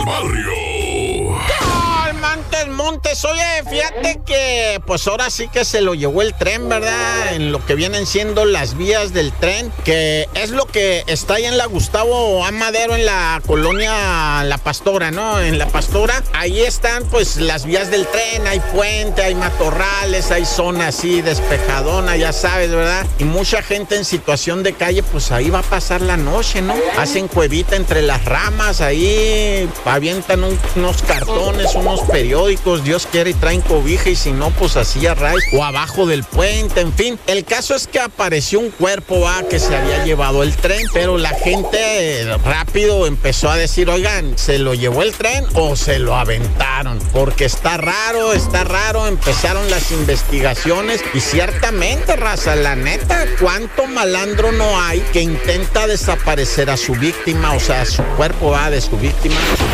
Barrio. Montes, oye, fíjate que pues ahora sí que se lo llevó el tren, ¿verdad? En lo que vienen siendo las vías del tren, que es lo que está ahí en la Gustavo A. Madero, en la colonia La Pastora, ¿no? En La Pastora, ahí están pues las vías del tren, hay puente, hay matorrales, hay zona así despejadona, ya sabes, ¿verdad? Y mucha gente en situación de calle, pues ahí va a pasar la noche, ¿no? Hacen cuevita entre las ramas, ahí avientan unos cartones, unos periódicos, Dios quiere, y traen cobija, y si no, pues así a raíz o abajo del puente, en fin. El caso es que apareció un cuerpo, que se había llevado el tren, pero la gente rápido empezó a decir, oigan, ¿se lo llevó el tren o se lo aventaron? Porque está raro, empezaron las investigaciones y ciertamente, raza, la neta, ¿cuánto malandro no hay que intenta desaparecer a su víctima, o sea, su cuerpo de su víctima?